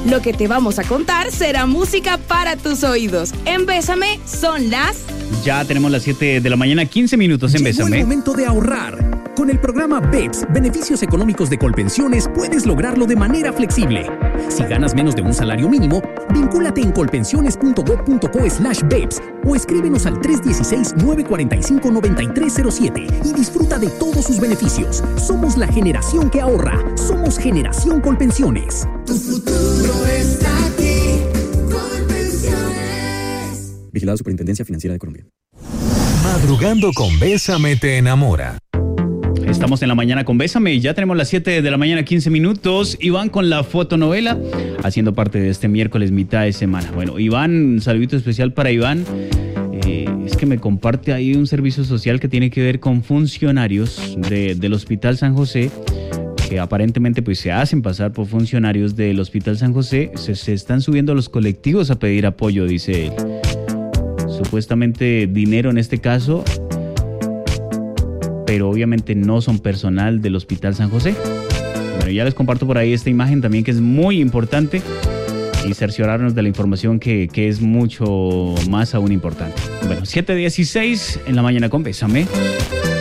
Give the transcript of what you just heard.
Lo que te vamos a contar será música para tus oídos. En Bésame son las... Ya tenemos las 7 de la mañana, 15 minutos en Bésame. Llegó el momento de ahorrar. Con el programa BEPS, Beneficios Económicos de Colpensiones, puedes lograrlo de manera flexible. Si ganas menos de un salario mínimo, vincúlate en colpensiones.gov.co/BEPS o escríbenos al 316-945-9307 y disfruta de todos sus beneficios. Somos la generación que ahorra. Somos Generación Colpensiones. Tu futuro está aquí. Colpensiones. Vigilado Superintendencia Financiera de Colombia. Madrugando con Bésame te enamora. Estamos en la mañana con Bésame y ya tenemos las 7 de la mañana, 15 minutos. Iván con la fotonovela, haciendo parte de este miércoles mitad de semana. Bueno, Iván, un saludito especial para Iván. Es que me comparte ahí un servicio social que tiene que ver con funcionarios del Hospital San José, que aparentemente pues se hacen pasar por funcionarios del Hospital San José. Se están subiendo a los colectivos a pedir apoyo, dice él. Supuestamente dinero en este caso, pero obviamente no son personal del Hospital San José. Bueno, ya les comparto por ahí esta imagen también, que es muy importante, y cerciorarnos de la información que es mucho más aún importante. Bueno, 7:16 en la mañana con Bésame.